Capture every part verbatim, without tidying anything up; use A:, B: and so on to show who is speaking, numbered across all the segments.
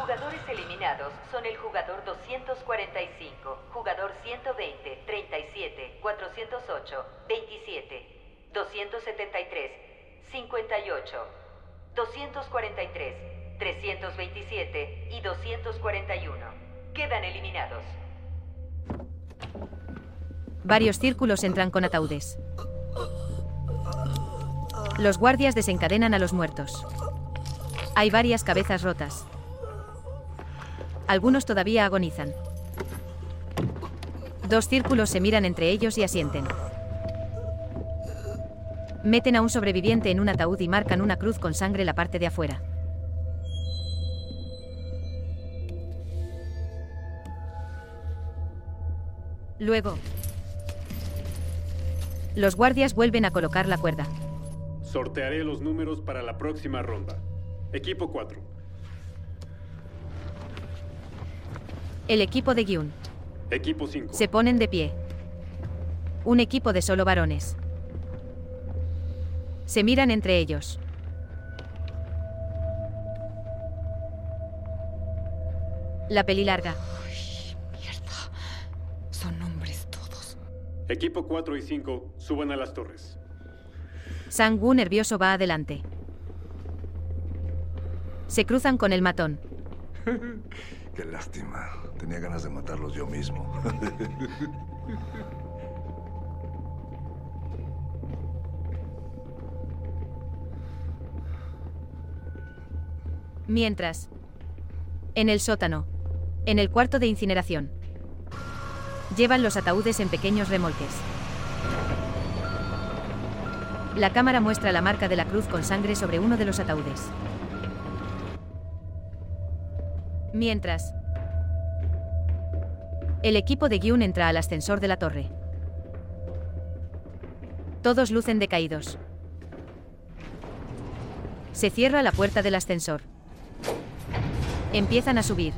A: Jugadores eliminados son el jugador doscientos cuarenta y cinco, jugador ciento veinte, treinta y siete, cuatrocientos ocho, veintisiete, doscientos setenta y tres, cincuenta y ocho, doscientos cuarenta y tres, trescientos veintisiete y doscientos cuarenta y uno. Quedan eliminados.
B: Varios círculos entran con ataúdes. Los guardias desencadenan a los muertos. Hay varias cabezas rotas. Algunos todavía agonizan. Dos círculos se miran entre ellos y asienten. Meten a un sobreviviente en un ataúd y marcan una cruz con sangre la parte de afuera. Luego, los guardias vuelven a colocar la cuerda.
C: Sortearé los números para la próxima ronda. Equipo cuatro.
B: El equipo de Gyun.
C: Equipo cinco.
B: Se ponen de pie. Un equipo de solo varones. Se miran entre ellos. La peli larga.
D: Ay, mierda. Son hombres todos.
C: Equipo cuatro y cinco, suban a las torres.
B: Sang-woo nervioso va adelante. Se cruzan con el matón.
E: Qué lástima. Tenía ganas de matarlos yo mismo.
B: Mientras, en el sótano, en el cuarto de incineración, llevan los ataúdes en pequeños remolques. La cámara muestra la marca de la cruz con sangre sobre uno de los ataúdes. Mientras, el equipo de Gyun entra al ascensor de la torre. Todos lucen decaídos. Se cierra la puerta del ascensor. Empiezan a subir.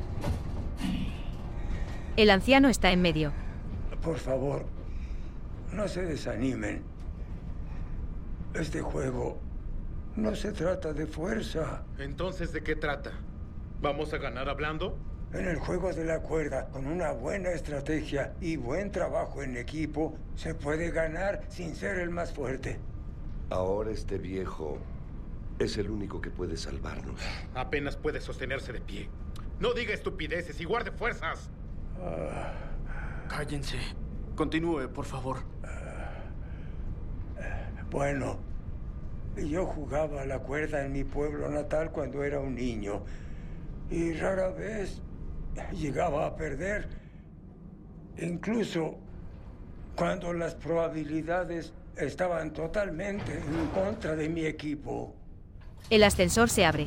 B: El anciano está en medio.
F: Por favor, no se desanimen. Este juego no se trata de fuerza.
G: Entonces, ¿de qué trata? ¿Vamos a ganar hablando?
F: En el juego de la cuerda, con una buena estrategia y buen trabajo en equipo, se puede ganar sin ser el más fuerte.
H: Ahora este viejo es el único que puede salvarnos.
G: Apenas puede sostenerse de pie. No diga estupideces y guarde fuerzas.
F: Uh,
I: Cállense. Continúe, por favor.
F: Uh, uh, bueno, yo jugaba a la cuerda en mi pueblo natal cuando era un niño. Y rara vez llegaba a perder. Incluso cuando las probabilidades estaban totalmente en contra de mi equipo.
B: El ascensor se abre.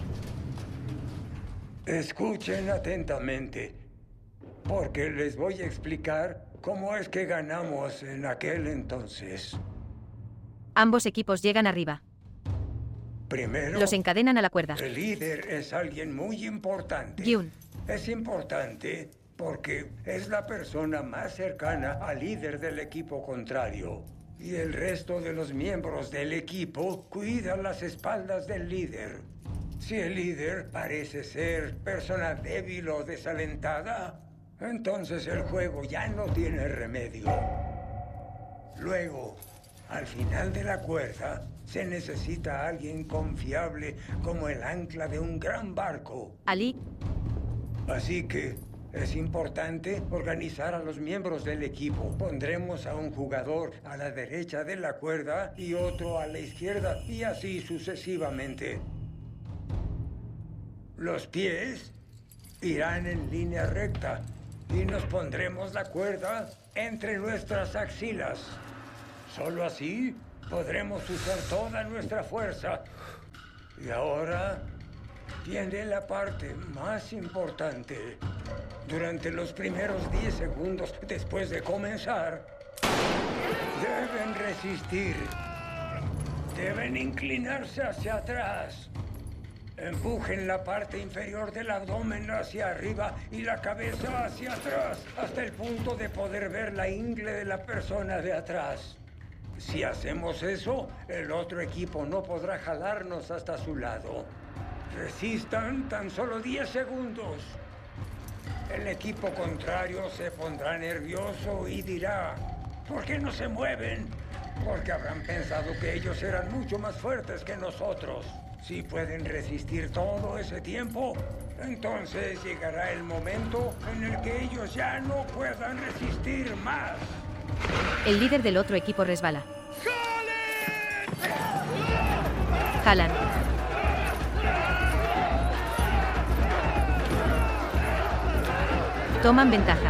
F: Escuchen atentamente, porque les voy a explicar cómo es que ganamos en aquel entonces.
B: Ambos equipos llegan arriba.
F: Primero,
B: los encadenan a la cuerda.
F: El líder es alguien muy importante.
B: Gyun.
F: Es importante porque es la persona más cercana al líder del equipo contrario. Y el resto de los miembros del equipo cuidan las espaldas del líder. Si el líder parece ser persona débil o desalentada, entonces el juego ya no tiene remedio. Luego, al final de la cuerda, se necesita a alguien confiable como el ancla de un gran barco.
B: Ali.
F: Así que es importante organizar a los miembros del equipo. Pondremos a un jugador a la derecha de la cuerda y otro a la izquierda, y así sucesivamente. Los pies irán en línea recta y nos pondremos la cuerda entre nuestras axilas. Solo así podremos usar toda nuestra fuerza. Y ahora viene la parte más importante. Durante los primeros diez segundos después de comenzar, deben resistir. Deben inclinarse hacia atrás. Empujen la parte inferior del abdomen hacia arriba y la cabeza hacia atrás, hasta el punto de poder ver la ingle de la persona de atrás. Si hacemos eso, el otro equipo no podrá jalarnos hasta su lado. Resistan tan solo diez segundos. El equipo contrario se pondrá nervioso y dirá, ¿por qué no se mueven? Porque habrán pensado que ellos eran mucho más fuertes que nosotros. Si pueden resistir todo ese tiempo, entonces llegará el momento en el que ellos ya no puedan resistir más.
B: El líder del otro equipo resbala. Jalan. Toman ventaja.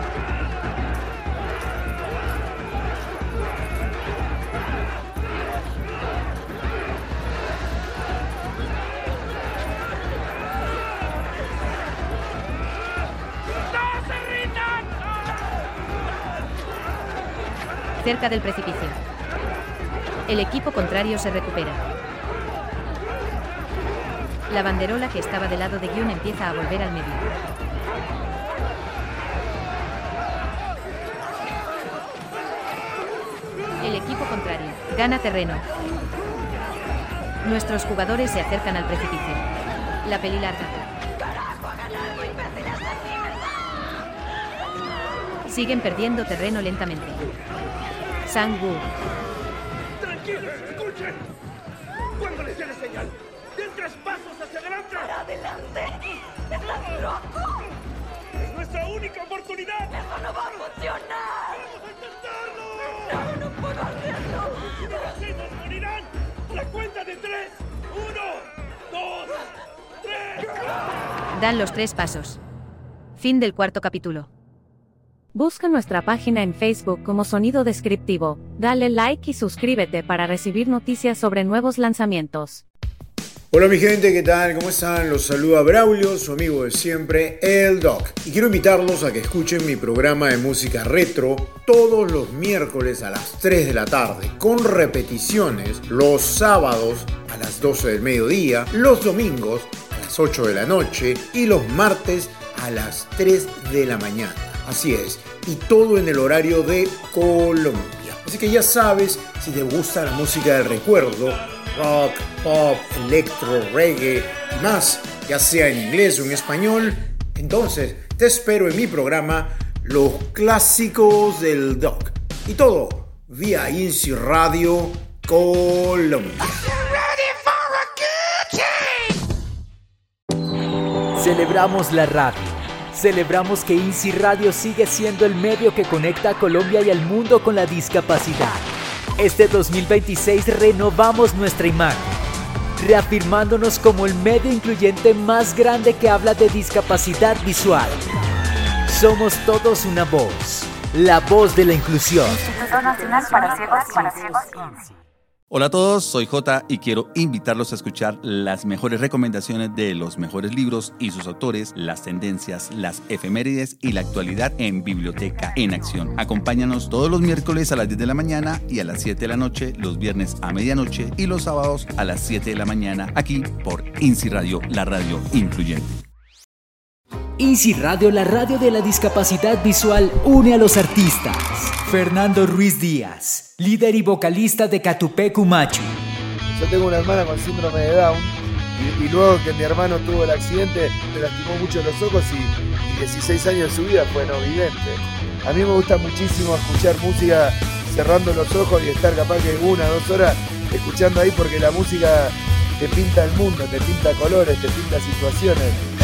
B: Cerca del precipicio. El equipo contrario se recupera. La banderola que estaba del lado de Gyun empieza a volver al medio. El equipo contrario gana terreno. Nuestros jugadores se acercan al precipicio. La peli larga. Siguen perdiendo terreno lentamente. Sang-woo.
J: ¡Tranquilos, escuchen! Cuando les dé la señal, den tres pasos hacia adelante. ¡Para adelante! ¿Estás loco? ¡Es nuestra única oportunidad! ¡Eso no va a funcionar! ¡Vamos a intentarlo! ¡No, no puedo hacerlo! ¡Así nos morirán! ¡La cuenta de tres! ¡Uno! ¡Dos! ¡Tres!
B: Dan los tres pasos. Fin del cuarto capítulo.
K: Busca nuestra página en Facebook como Sonido Descriptivo, dale like y suscríbete para recibir noticias sobre nuevos lanzamientos.
L: Hola mi gente, ¿qué tal? ¿Cómo están? Los saluda Braulio, su amigo de siempre, el Doc. Y quiero invitarlos a que escuchen mi programa de música retro todos los miércoles a las tres de la tarde, con repeticiones los sábados a las doce del mediodía, los domingos a las ocho de la noche y los martes a las tres de la mañana. Así es, y todo en el horario de Colombia. Así que ya sabes, si te gusta la música del recuerdo, rock, pop, electro, reggae y más, ya sea en inglés o en español, entonces te espero en mi programa Los Clásicos del Doc. Y todo vía INSI Radio Colombia.
M: Celebramos la radio. Celebramos que INSI Radio sigue siendo el medio que conecta a Colombia y al mundo con la discapacidad. Este dos mil veintiséis renovamos nuestra imagen, reafirmándonos como el medio incluyente más grande que habla de discapacidad visual. Somos todos una voz, la voz de la inclusión.
N: Instituto Nacional para Ciegos para Ciegos INSI.
O: Hola a todos, soy Jota y quiero invitarlos a escuchar las mejores recomendaciones de los mejores libros y sus autores, las tendencias, las efemérides y la actualidad en Biblioteca en Acción. Acompáñanos todos los miércoles a las diez de la mañana y a las siete de la noche, los viernes a medianoche y los sábados a las siete de la mañana, aquí por INSI Radio, la radio incluyente.
M: INSI Radio, la radio de la discapacidad visual, une a los artistas. Fernando Ruiz Díaz, líder y vocalista de Catupecu Machu.
P: Yo tengo una hermana con síndrome de Down y, y luego que mi hermano tuvo el accidente me lastimó mucho los ojos y, y dieciséis años de su vida fue no vidente. A mí me gusta muchísimo escuchar música cerrando los ojos y estar capaz que una o dos horas escuchando ahí porque la música te pinta el mundo, te pinta colores, te pinta situaciones.